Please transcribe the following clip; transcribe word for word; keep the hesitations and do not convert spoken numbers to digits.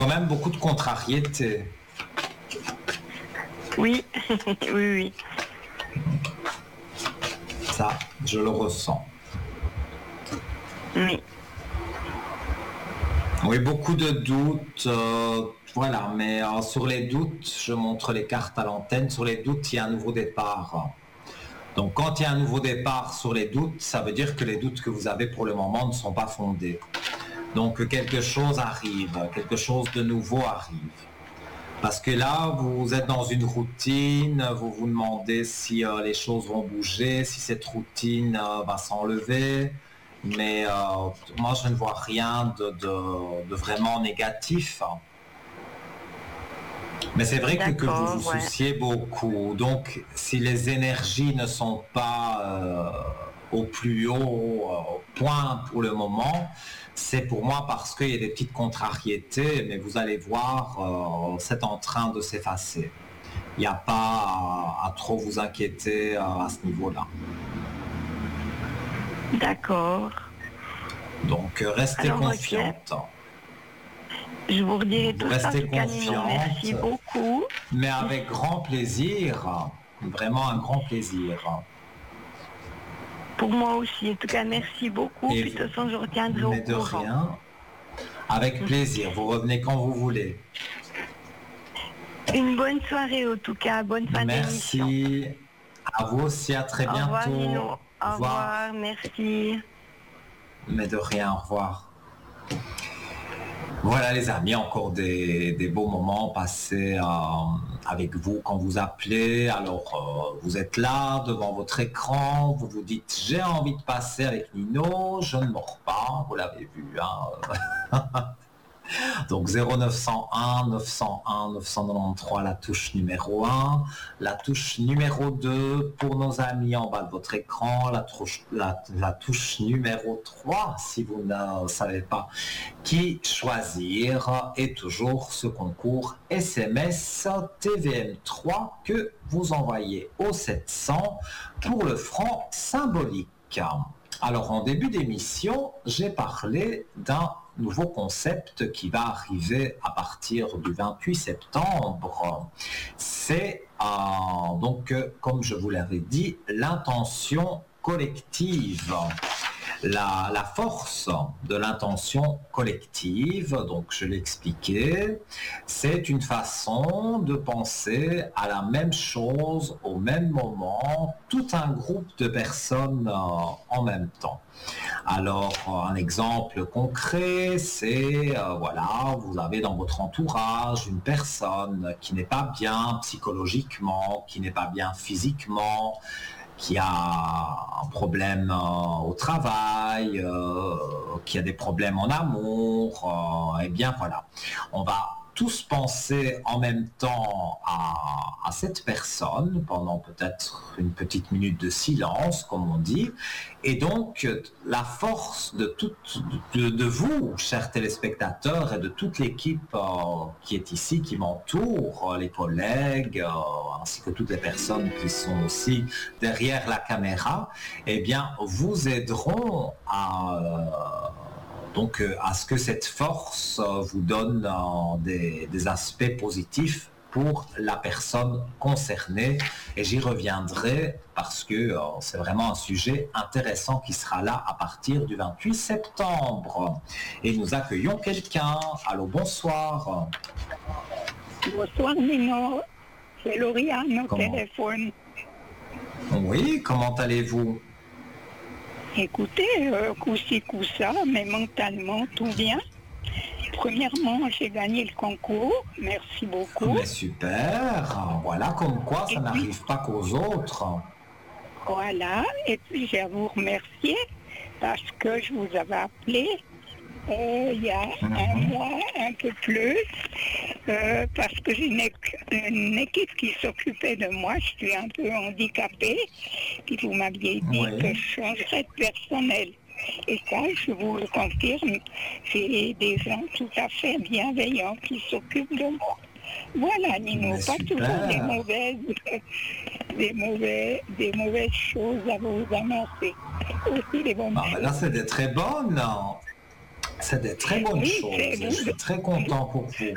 quand même beaucoup de contrariété. Oui, oui, oui. Ça, je le ressens. Oui. Oui, beaucoup de doutes. Euh, voilà, mais euh, sur les doutes, je montre les cartes à l'antenne. Sur les doutes, il y a un nouveau départ. Donc, quand il y a un nouveau départ sur les doutes, ça veut dire que les doutes que vous avez pour le moment ne sont pas fondés. Donc, quelque chose arrive, quelque chose de nouveau arrive. Parce que là, vous êtes dans une routine, vous vous demandez si euh, les choses vont bouger, si cette routine euh, va s'enlever. Mais euh, moi, je ne vois rien de, de, de vraiment négatif. Mais c'est vrai que, que vous vous ouais. souciez beaucoup. Donc, si les énergies ne sont pas euh, au plus haut euh, point pour le moment, c'est pour moi parce qu'il y a des petites contrariétés, mais vous allez voir, euh, c'est en train de s'effacer. Il n'y a pas à, à trop vous inquiéter euh, à ce niveau-là. D'accord. Donc, euh, restez Alors, confiante. Okay. Je vous redirai tout vous ça. Restez Cas, confiante. Merci beaucoup. Mais avec grand plaisir. Vraiment un grand plaisir. Pour moi aussi. En tout cas, merci beaucoup. Et puis de toute façon, je retiendrai mais au de courant. rien. Avec plaisir. Vous revenez quand vous voulez. Une bonne soirée en tout cas. Bonne fin d'émission. Merci. À vous aussi. À très au bientôt. Revoir, Nino. Au, au revoir. revoir. Merci. Mais de rien. Au revoir. Voilà les amis, encore des, des beaux moments passés euh, avec vous quand vous appelez. Alors euh, vous êtes là devant votre écran, vous vous dites j'ai envie de passer avec Nino, je ne mords pas, vous l'avez vu. Hein. Donc zéro neuf cent un neuf cent un neuf cent quatre-vingt-treize, la touche numéro un, la touche numéro deux pour nos amis en bas de votre écran, la touche, la, la touche numéro trois si vous ne savez pas qui choisir, et toujours ce concours S M S T V M trois que vous envoyez au sept cents pour le franc symbolique. Alors en début d'émission, j'ai parlé d'un nouveau concept qui va arriver à partir du vingt-huit septembre. C'est euh, donc, comme je vous l'avais dit, l'intention collective. La, la force de l'intention collective, donc je l'expliquais, c'est une façon de penser à la même chose au même moment, tout un groupe de personnes euh, en même temps. Alors, un exemple concret, c'est, euh, voilà, vous avez dans votre entourage une personne qui n'est pas bien psychologiquement, qui n'est pas bien physiquement, qui a un problème euh, au travail, euh, qui a des problèmes en amour, euh, et bien voilà, on va tous penser en même temps à, à cette personne pendant peut-être une petite minute de silence, comme on dit, et donc la force de, toute, de, de vous, chers téléspectateurs, et de toute l'équipe euh, qui est ici, qui m'entoure, les collègues, euh, ainsi que toutes les personnes qui sont aussi derrière la caméra, eh bien, vous aideront à... Euh, donc euh, à ce que cette force euh, vous donne euh, des, des aspects positifs pour la personne concernée, et j'y reviendrai parce que euh, c'est vraiment un sujet intéressant qui sera là à partir du vingt-huit septembre. Et nous accueillons quelqu'un. Allô, bonsoir. Bonsoir Nino, c'est Lauriane au téléphone. Oui, comment allez-vous? Écoutez, euh, coup-ci, coup-ça, mais mentalement, tout bien. Premièrement, j'ai gagné le concours, merci beaucoup. Mais super, voilà comme quoi ça n'arrive pas qu'aux autres. Voilà, et puis j'ai à vous remercier parce que je vous avais appelé euh, il y a mm-hmm. un mois, un peu plus, euh, parce que j'ai une, une équipe qui s'occupait de moi, je suis un peu handicapée, puis vous m'aviez dit oui. que je changerais de personnel. Et ça, je vous le confirme, j'ai des gens tout à fait bienveillants qui s'occupent de moi. Voilà, Nino, pas super. Toujours des mauvaises, des, mauvais, des mauvaises choses à vous annoncer. Aussi des bonnes ah, choses. Ben là, c'est des très bonnes, c'est des très bonnes oui, choses. Je suis très content pour vous.